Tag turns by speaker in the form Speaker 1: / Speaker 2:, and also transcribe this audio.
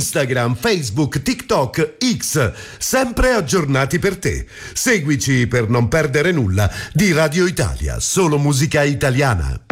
Speaker 1: Instagram, Facebook, TikTok, X, sempre aggiornati per te. Seguici per non perdere nulla di Radio Italia, solo musica italiana.